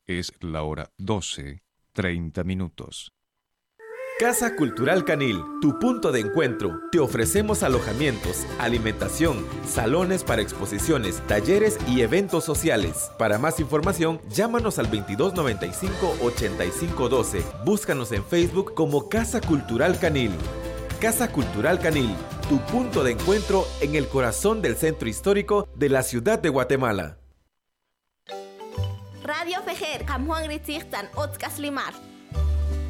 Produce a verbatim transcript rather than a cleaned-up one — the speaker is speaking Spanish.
Es la hora doce, treinta minutos. Casa Cultural Canil, tu punto de encuentro. Te ofrecemos alojamientos, alimentación, salones para exposiciones, talleres y eventos sociales. Para más información, llámanos al veintidós noventa y cinco, ochenta y cinco doce. Búscanos en Facebook como Casa Cultural Canil. Casa Cultural Canil, tu punto de encuentro en el corazón del centro histórico de la ciudad de Guatemala. Radio Fejer, Kamuang Ritzirtan, Otkas Limar.